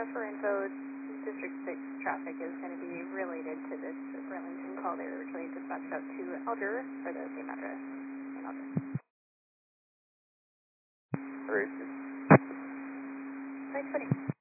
for info, District 6 traffic is going to be related to this Burlington call. They were originally dispatched out to Alger for the same address in Alger. Alright. Thanks, buddy.